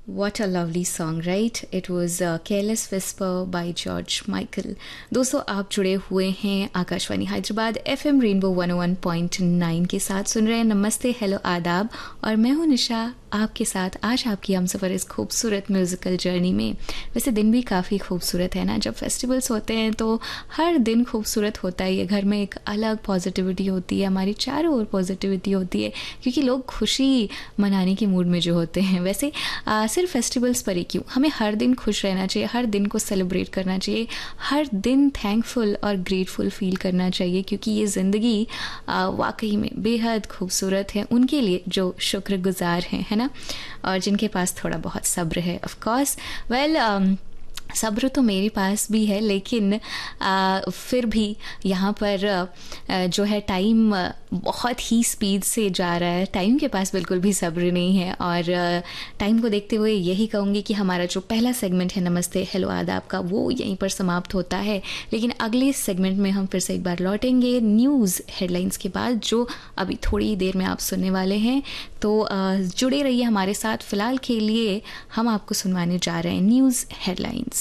What a lovely song, right? It was Careless Whisper by George Michael. दोस्तों आप जुड़े हुए हैं आकाशवाणी हैदराबाद FM रेनबो 101.9 के साथ, सुन रहे हैं नमस्ते हेलो आदाब, और मैं हूं निशा आपके साथ आज आपकी हमसफ़र इस खूबसूरत म्यूज़िकल जर्नी में। वैसे दिन भी काफ़ी खूबसूरत है ना, जब फेस्टिवल्स होते हैं तो हर दिन खूबसूरत होता है। ये घर में एक अलग पॉजिटिविटी होती है, हमारी चारों ओर पॉजिटिविटी होती है, क्योंकि लोग खुशी मनाने के मूड में जो होते हैं। वैसे सिर्फ फेस्टिवल्स पर ही क्यों, हमें हर दिन खुश रहना चाहिए, हर दिन को सेलिब्रेट करना चाहिए, हर दिन थैंकफुल और ग्रेटफुल फील करना चाहिए, क्योंकि ये ज़िंदगी वाकई में बेहद खूबसूरत है उनके लिए जो शुक्रगुजार हैं, है ना, और जिनके पास थोड़ा बहुत सब्र है। ऑफ कोर्स सब्र तो मेरे पास भी है, लेकिन फिर भी यहाँ पर जो है टाइम बहुत ही स्पीड से जा रहा है, टाइम के पास बिल्कुल भी सब्र नहीं है। और टाइम को देखते हुए यही कहूँगी कि हमारा जो पहला सेगमेंट है नमस्ते हेलो आदाब का, वो यहीं पर समाप्त होता है। लेकिन अगले सेगमेंट में हम फिर से एक बार लौटेंगे न्यूज़ हेडलाइंस के बाद, जो अभी थोड़ी देर में आप सुनने वाले हैं। तो जुड़े रहिए हमारे साथ। फ़िलहाल के लिए हम आपको सुनवाने जा रहे हैं न्यूज़ हेडलाइंस।